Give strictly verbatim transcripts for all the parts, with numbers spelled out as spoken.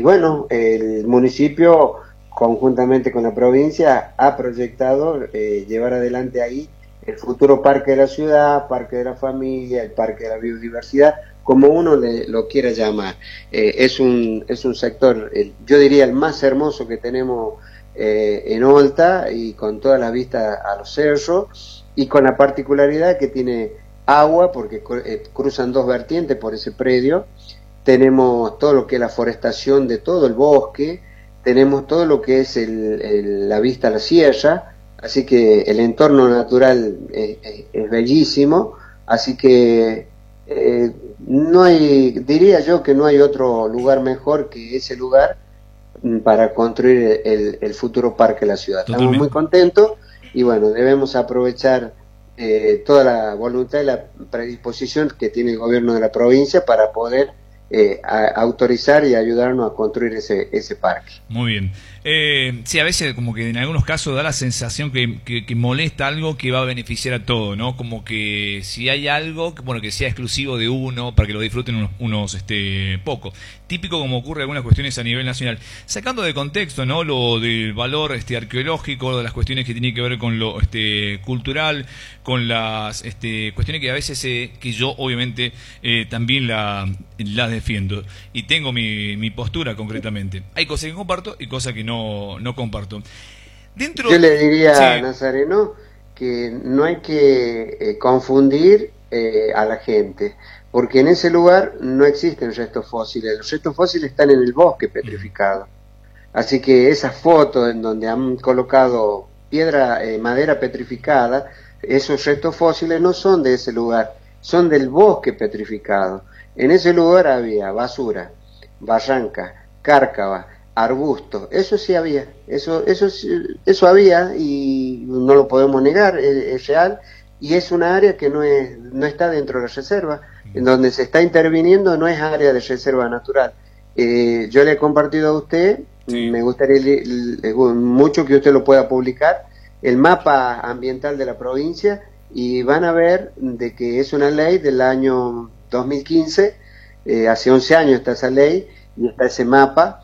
y bueno, el municipio conjuntamente con la provincia ha proyectado eh, llevar adelante ahí el futuro parque de la ciudad, parque de la familia, el parque de la biodiversidad, como uno le, lo quiera llamar. Eh, es un es un sector, el, yo diría el más hermoso que tenemos eh, en Olta, y con toda la vista a los cerros, y con la particularidad que tiene agua, porque eh, cruzan dos vertientes por ese predio. Tenemos todo lo que es la forestación de todo el bosque, tenemos todo lo que es el, el, la vista a la sierra, así que el entorno natural es, es, es bellísimo, así que eh, no hay, diría yo que no hay otro lugar mejor que ese lugar para construir el, el futuro parque de la ciudad. Totalmente. Estamos muy contentos y bueno, debemos aprovechar eh, toda la voluntad y la predisposición que tiene el gobierno de la provincia para poder Eh, a, autorizar y ayudarnos a construir ese, ese parque. Muy bien. Eh, sí, a veces como que en algunos casos da la sensación que, que, que molesta algo que va a beneficiar a todo, ¿no? Como que si hay algo, que, bueno, que sea exclusivo de uno, para que lo disfruten unos, unos este, pocos. Típico como ocurre en algunas cuestiones a nivel nacional. Sacando de contexto, ¿no? Lo del valor este, arqueológico, de las cuestiones que tienen que ver con lo este, cultural, con las este, cuestiones que a veces, eh, que yo obviamente eh, también la, las defiendo. Y tengo mi, mi postura concretamente. Hay cosas que comparto y cosas que no, no comparto. Dentro... Yo le diría sí. a Nazareno que no hay que eh, confundir eh, a la gente, porque en ese lugar no existen restos fósiles. Los restos fósiles están en el bosque petrificado. Así que esas fotos en donde han colocado piedra, eh, madera petrificada, esos restos fósiles no son de ese lugar, son del bosque petrificado. En ese lugar había basura, barranca, cárcava, arbustos, eso sí había, eso, eso, eso había y no lo podemos negar, es, es real, y es una área que no, es, no está dentro de la reserva, en donde se está interviniendo no es área de reserva natural. Eh, yo le he compartido a usted, sí. Me gustaría le, le, mucho que usted lo pueda publicar, el mapa ambiental de la provincia, y van a ver de que es una ley del año dos mil quince, eh, hace once años está esa ley, y está ese mapa,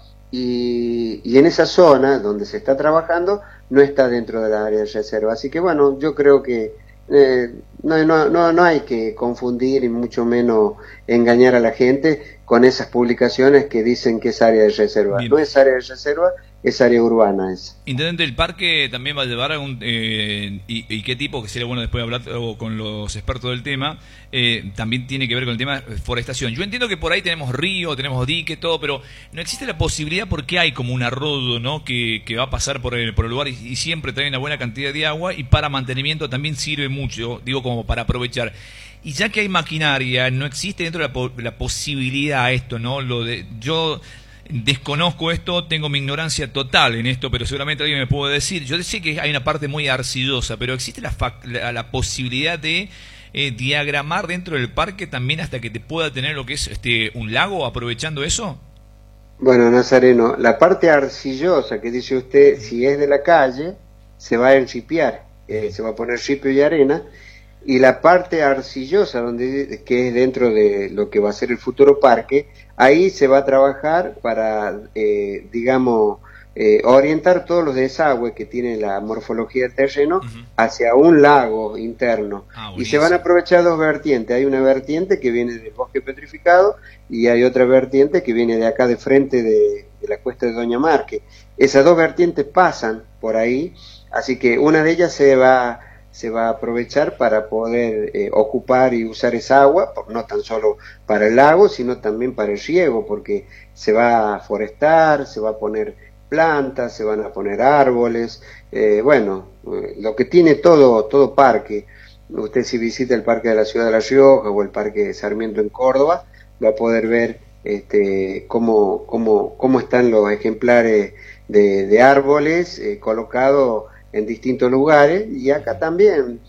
y, y en esa zona donde se está trabajando no está dentro de la área de reserva. Así que bueno, yo creo que eh, no, no, no, no hay que confundir y mucho menos engañar a la gente con esas publicaciones que dicen que es área de reserva. Bien. No es área de reserva, es área urbana esa. Intendente, ¿el parque también va a llevar algún, eh, y, y qué tipo, que sería bueno después hablar con los expertos del tema, eh, también tiene que ver con el tema de forestación? Yo entiendo que por ahí tenemos río, tenemos dique, todo, pero no existe la posibilidad, porque hay como un arroyo, ¿no?, que, que va a pasar por el, por el lugar y, y siempre trae una buena cantidad de agua, y para mantenimiento también sirve mucho, digo, como para aprovechar. Y ya que hay maquinaria, no existe dentro de la, la posibilidad esto, ¿no? Lo de yo desconozco esto, tengo mi ignorancia total en esto, pero seguramente alguien me puede decir. Yo sé que hay una parte muy arcillosa, pero existe la, la, la posibilidad de eh, diagramar dentro del parque también hasta que te pueda tener lo que es este un lago, aprovechando eso. Bueno, Nazareno, la parte arcillosa que dice usted, si es de la calle, se va a enripiar, eh, se va a poner ripio y arena. Y la parte arcillosa, donde, que es dentro de lo que va a ser el futuro parque, ahí se va a trabajar para, eh, digamos, eh, orientar todos los desagües que tiene la morfología del terreno uh-huh. hacia un lago interno. Ah, y se van a aprovechar dos vertientes. Hay una vertiente que viene del bosque petrificado y hay otra vertiente que viene de acá de frente de, de la cuesta de Doña Marque. Esas dos vertientes pasan por ahí, así que una de ellas se va... se va a aprovechar para poder eh, ocupar y usar esa agua, no tan solo para el lago, sino también para el riego, porque se va a forestar, se va a poner plantas, se van a poner árboles, eh, bueno, eh, lo que tiene todo, todo parque. Usted si visita el Parque de la Ciudad de La Rioja o el Parque de Sarmiento en Córdoba, va a poder ver este, cómo, cómo, cómo están los ejemplares de, de árboles eh, colocados en distintos lugares, y acá también.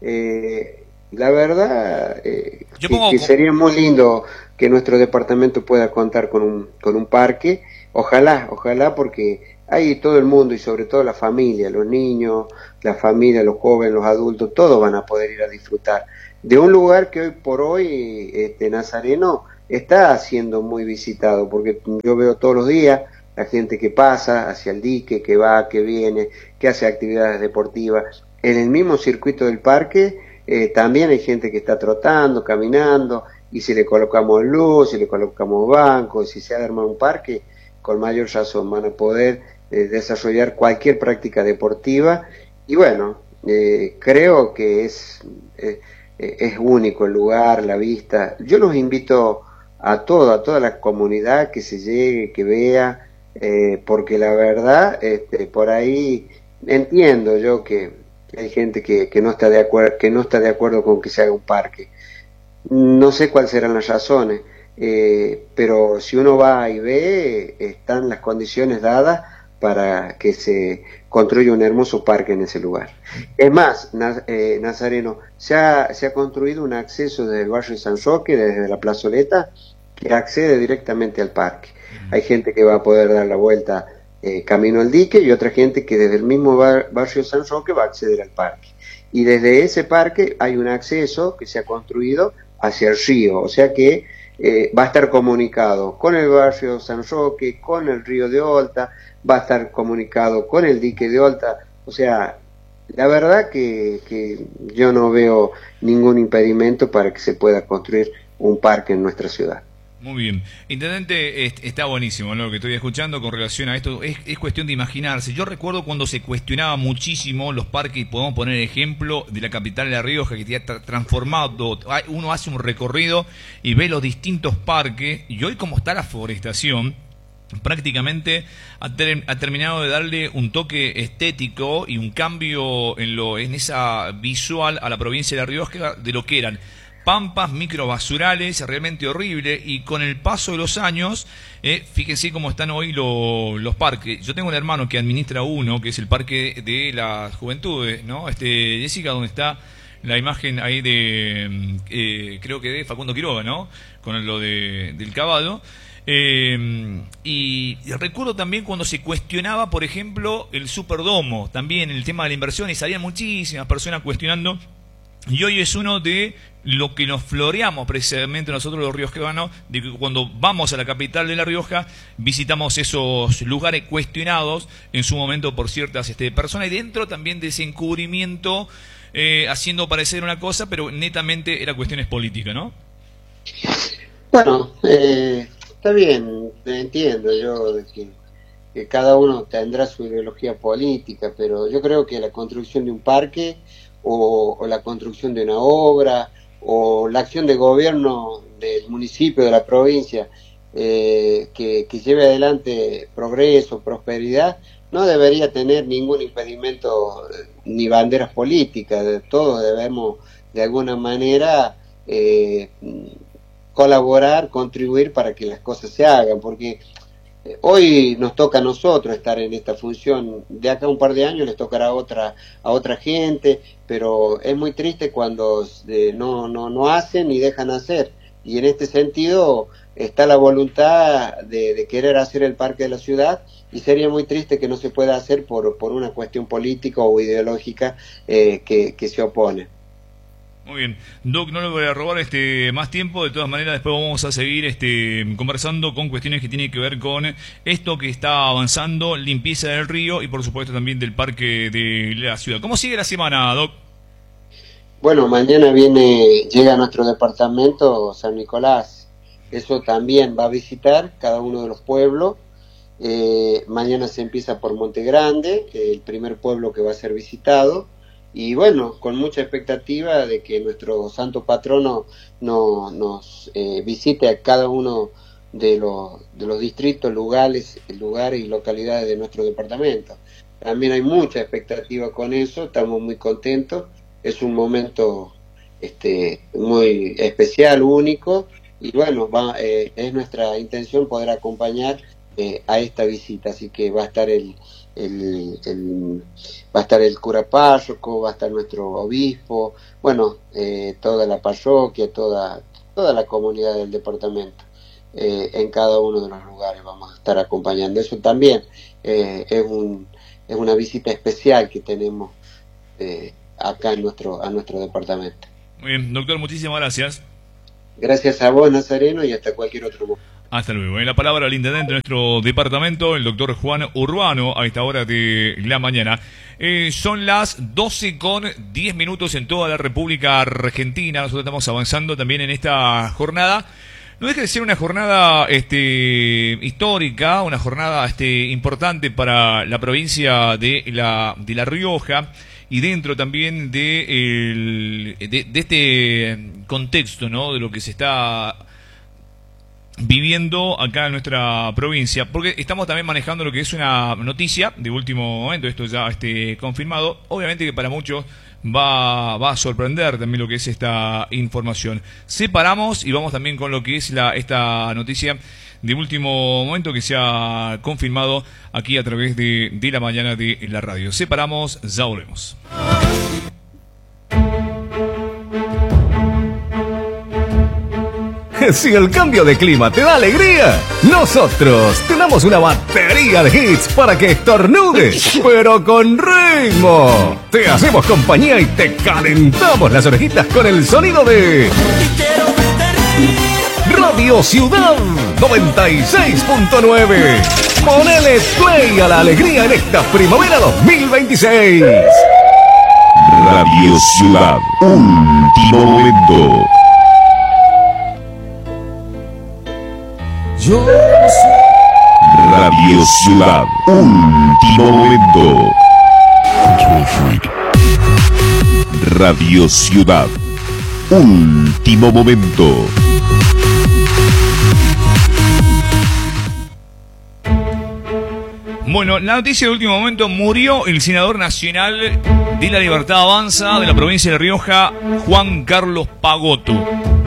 Eh, la verdad eh, que, que sería muy lindo que nuestro departamento pueda contar con un, con un parque, ojalá, ojalá, porque ahí todo el mundo y sobre todo la familia, los niños, la familia, los jóvenes, los adultos, todos van a poder ir a disfrutar de un lugar que hoy por hoy, este, Nazareno, está siendo muy visitado, porque yo veo todos los días la gente que pasa hacia el dique, que va, que viene, que hace actividades deportivas. En el mismo circuito del parque eh, también hay gente que está trotando, caminando, y si le colocamos luz, si le colocamos bancos, si se arma un parque, con mayor razón van a poder eh, desarrollar cualquier práctica deportiva. Y bueno, eh, creo que es, eh, es único el lugar, la vista. Yo los invito a todo, a toda la comunidad que se llegue, que vea, eh, porque la verdad, este, por ahí entiendo yo que hay gente que, que no está de acuerdo, que no está de acuerdo con que se haga un parque. No sé cuáles serán las razones, eh, pero si uno va y ve, están las condiciones dadas para que se construya un hermoso parque en ese lugar. Es más, na, eh, Nazareno, se ha, se ha construido un acceso desde el barrio de San Roque, desde la plazoleta, que accede directamente al parque. Hay gente que va a poder dar la vuelta eh, camino al dique y otra gente que desde el mismo bar, barrio de San Roque va a acceder al parque. Y desde ese parque hay un acceso que se ha construido hacia el río, o sea que eh, va a estar comunicado con el barrio San Roque, con el río de Olta, va a estar comunicado con el dique de Olta, o sea, la verdad que, que yo no veo ningún impedimento para que se pueda construir un parque en nuestra ciudad. Muy bien. Intendente, está buenísimo, ¿no? Lo que estoy escuchando con relación a esto. Es, es cuestión de imaginarse. Yo recuerdo cuando se cuestionaba muchísimo los parques, y podemos poner ejemplo de la capital de La Rioja, que ya está transformado. Uno hace un recorrido y ve los distintos parques, y hoy como está la forestación, prácticamente ha, ter ha terminado de darle un toque estético y un cambio en, lo, en esa visual a la provincia de La Rioja de lo que eran pampas, microbasurales, realmente horrible, y con el paso de los años, eh, fíjense cómo están hoy lo, los parques. Yo tengo un hermano que administra uno, que es el Parque de las Juventudes, ¿no? Este, Jessica, donde está la imagen ahí de, eh, creo que de Facundo Quiroga, ¿no? Con lo de, del Cavado. Eh, y, y recuerdo también cuando se cuestionaba, por ejemplo, el Superdomo, también el tema de la inversión, y salían muchísimas personas cuestionando. Y hoy es uno de lo que nos floreamos precisamente nosotros los riojanos, de que cuando vamos a la capital de La Rioja visitamos esos lugares cuestionados en su momento por ciertas este, personas, y dentro también de ese encubrimiento eh, haciendo parecer una cosa, pero netamente era cuestiones políticas, ¿no? Bueno, eh, está bien, entiendo yo de que, que cada uno tendrá su ideología política, pero yo creo que la construcción de un parque O, o la construcción de una obra, o la acción de gobierno del municipio, de la provincia, eh, que, que lleve adelante progreso, prosperidad, no debería tener ningún impedimento ni banderas políticas. Todos debemos de alguna manera eh, colaborar, contribuir para que las cosas se hagan, porque hoy nos toca a nosotros estar en esta función. De acá a un par de años les tocará a otra a otra gente, pero es muy triste cuando eh, no no no hacen y dejan hacer. Y en este sentido está la voluntad de, de querer hacer el parque de la ciudad, y sería muy triste que no se pueda hacer por por una cuestión política o ideológica eh, que, que se opone. Muy bien, Doc, no le voy a robar este más tiempo. De todas maneras, después vamos a seguir este conversando con cuestiones que tienen que ver con esto que está avanzando, limpieza del río y por supuesto también del parque de la ciudad. ¿Cómo sigue la semana, Doc? Bueno, mañana viene, llega a nuestro departamento San Nicolás. Eso también va a visitar cada uno de los pueblos. Eh, mañana se empieza por Monte Grande, el primer pueblo que va a ser visitado. Y bueno, con mucha expectativa de que nuestro santo patrono no, nos eh, visite a cada uno de los, de los distritos, lugares, lugares y localidades de nuestro departamento. También hay mucha expectativa con eso, estamos muy contentos, es un momento este, muy especial, único, y bueno, va, eh, es nuestra intención poder acompañar eh, a esta visita, así que va a estar el... El, el, va a estar el cura párroco, va a estar nuestro obispo, bueno, eh, toda la parroquia, toda, toda la comunidad del departamento, eh, en cada uno de los lugares vamos a estar acompañando. Eso también eh, es, un, es una visita especial que tenemos eh, acá en nuestro, a nuestro departamento. Muy bien, doctor, muchísimas gracias. Gracias a vos, Nazareno, y hasta cualquier otro momento. Hasta luego. En la palabra al intendente de nuestro departamento, el doctor Juan Urbano, a esta hora de la mañana. Eh, son las doce con diez minutos en toda la República Argentina. Nosotros estamos avanzando también en esta jornada. No deja de ser una jornada este, histórica, una jornada este, importante para la provincia de La, de la Rioja y dentro también de, el, de, de este contexto, ¿no?, de lo que se está viviendo acá en nuestra provincia, porque estamos también manejando lo que es una noticia de último momento, esto ya esté confirmado, obviamente que para muchos va, va a sorprender también lo que es esta información. Separamos y vamos también con lo que es la, esta noticia de último momento que se ha confirmado aquí a través de, de la mañana de la radio. Separamos, ya volvemos. Si el cambio de clima te da alegría, nosotros tenemos una batería de hits para que estornudes, pero con ritmo. Te hacemos compañía y te calentamos las orejitas con el sonido de Radio Ciudad noventa y seis punto nueve. Ponele play a la alegría en esta primavera dos mil veintiséis. Radio Ciudad, último momento. Yo soy Radio Ciudad, último momento. Radio Ciudad, último momento. Bueno, la noticia de último momento: murió el senador nacional de la Libertad Avanza de la provincia de La Rioja, Juan Carlos Pagotto.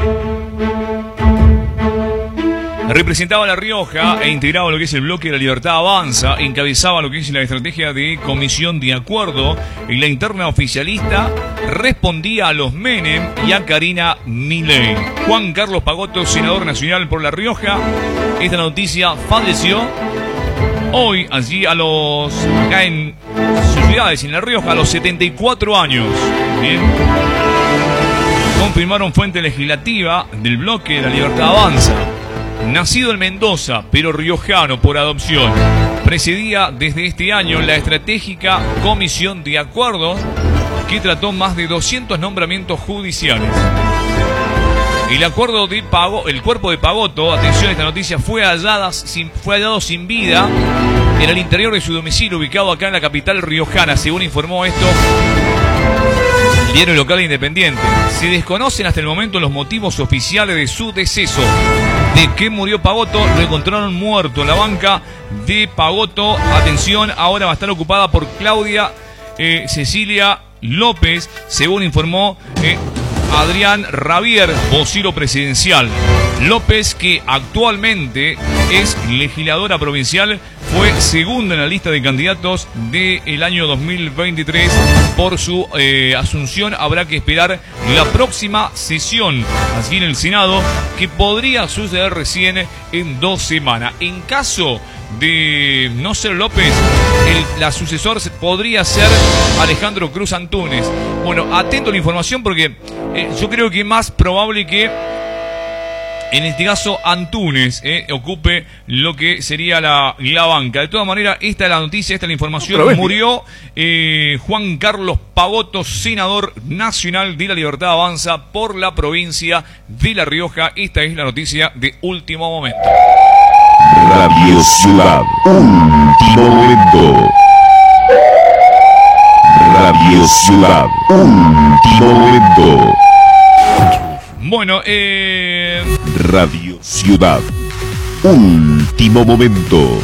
Representaba a La Rioja e integraba lo que es el bloque de La Libertad Avanza, encabezaba lo que es la estrategia de comisión de acuerdo en la interna oficialista, respondía a los Menem y a Karina Milei. Juan Carlos Pagotto, senador nacional por La Rioja. Esta noticia falleció hoy, allí a los, acá en sus ciudades, en La Rioja, a los setenta y cuatro años. Bien. Confirmaron fuente legislativa del bloque de La Libertad Avanza. Nacido en Mendoza, pero riojano por adopción, presidía desde este año la estratégica comisión de acuerdos que trató más de doscientos nombramientos judiciales. El acuerdo de pago, el cuerpo de Pagotto, atención a esta noticia, fue hallada sin, fue hallado sin vida en el interior de su domicilio ubicado acá en la capital riojana, según informó esto el diario local Independiente. Se desconocen hasta el momento los motivos oficiales de su deceso. ¿De qué murió Pagotto? Lo encontraron muerto en la banca de Pagotto. Atención, ahora va a estar ocupada por Claudia eh, Cecilia López, según informó eh, Adrián Ravier, vocero presidencial. López, que actualmente es legisladora provincial, fue segunda en la lista de candidatos del año dos mil veintitrés. Por su eh, asunción habrá que esperar la próxima sesión así en el Senado, que podría suceder recién en dos semanas. En caso de no ser López, el, la sucesor podría ser Alejandro Cruz Antúnez. Bueno, atento a la información porque eh, yo creo que es más probable que en este caso Antúnez eh, ocupe lo que sería la, la banca. De todas maneras, esta es la noticia, esta es la información. Murió eh, Juan Carlos Pagotto, senador nacional de la Libertad Avanza por la provincia de La Rioja. Esta es la noticia de último momento. Radio Ciudad, último momento. Radio Ciudad, último momento. Bueno, eh... Radio Ciudad, último momento.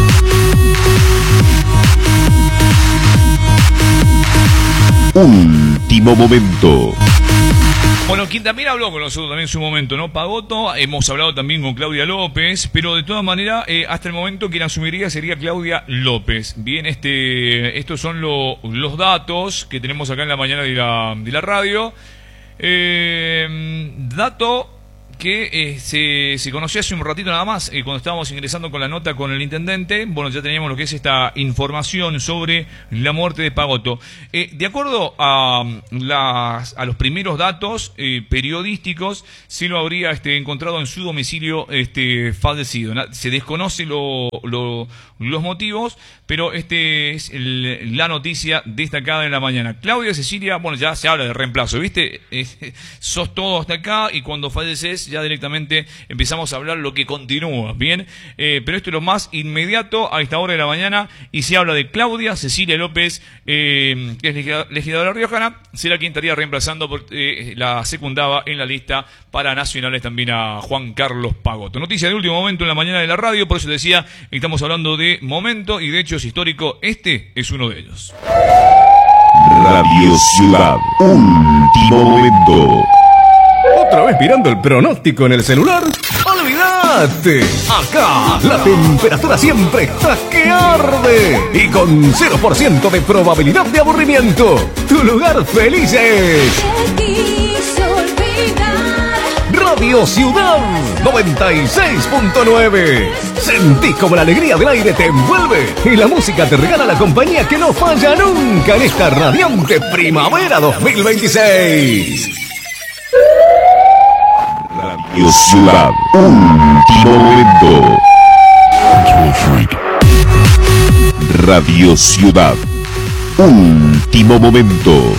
Último momento. Bueno, quien también habló con nosotros también en su momento, ¿no? Pagotto, hemos hablado también con Claudia López, pero de todas maneras, eh, hasta el momento quien asumiría sería Claudia López. Bien, este, estos son lo, los datos que tenemos acá en la mañana de la, de la radio. Eh, dato que eh, se, se conoció hace un ratito nada más, eh, cuando estábamos ingresando con la nota con el intendente. Bueno, ya teníamos lo que es esta información sobre la muerte de Pagotto. Eh, de acuerdo a, las, a los primeros datos eh, periodísticos, se lo habría este, encontrado en su domicilio este, fallecido. Se desconoce lo, lo, los motivos, pero este es el, la noticia destacada en la mañana. Claudia Cecilia, bueno, ya se habla de reemplazo, ¿viste? Eh, sos todo hasta acá y cuando falleces ya directamente empezamos a hablar lo que continúa, ¿bien? Eh, pero esto es lo más inmediato a esta hora de la mañana y se habla de Claudia Cecilia López, eh, que es legisladora riojana, será quien estaría reemplazando, porque eh, la secundaba en la lista para nacionales también a Juan Carlos Pagotto. Noticia de último momento en la mañana de la radio, por eso decía, estamos hablando de momento y de hechos históricos, este es uno de ellos. Radio Ciudad, último momento. ¿Otra vez mirando el pronóstico en el celular? ¡Olvídate! Acá la temperatura siempre está que arde. Y con cero por ciento de probabilidad de aburrimiento. Tu lugar feliz es Radio Ciudad noventa y seis punto nueve. Sentís como la alegría del aire te envuelve y la música te regala la compañía que no falla nunca en esta radiante primavera dos mil veintiséis. Radio Ciudad, último momento. Radio Ciudad, último momento.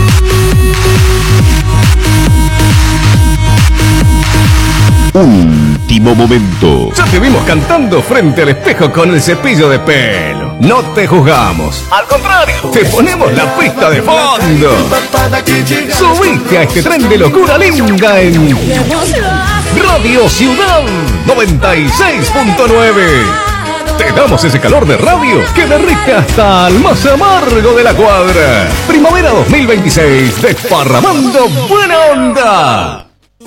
Último momento. Ya te vimos cantando frente al espejo con el cepillo de pelo. No te juzgamos. Al contrario, te ponemos la pista de fondo. Subiste a este tren de locura linda en Radio Ciudad noventa y seis punto nueve. Te damos ese calor de radio que derrite hasta el más amargo de la cuadra. Primavera dos mil veintiséis, desparramando buena onda.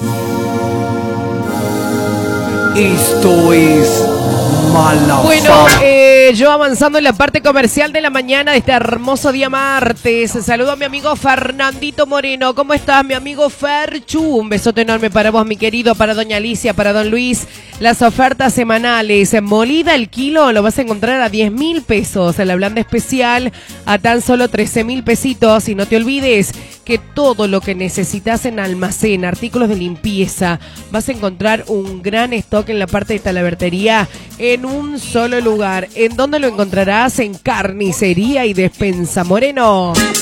Esto es Mala Bueno, Fama. eh, yo avanzando en la parte comercial de la mañana de este hermoso día martes. Saludo a mi amigo Fernandito Moreno. ¿Cómo estás, mi amigo Ferchu? Un besote enorme para vos, mi querido, para doña Alicia, para don Luis. Las ofertas semanales. Molida el kilo lo vas a encontrar a diez mil pesos. La blanda especial a tan solo trece mil pesitos. Y no te olvides que todo lo que necesitas en almacén, artículos de limpieza, vas a encontrar un gran stock en la parte de talabartería en un solo lugar. ¿En dónde lo encontrarás? En Carnicería y Despensa Moreno.